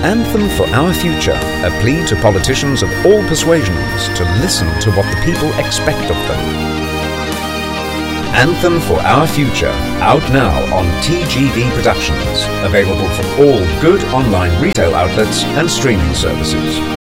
Anthem for Our Future, a plea to politicians of all persuasions to listen to what the people expect of them. Anthem for Our Future, out now on TGV Productions, available from all good online retail outlets and streaming services.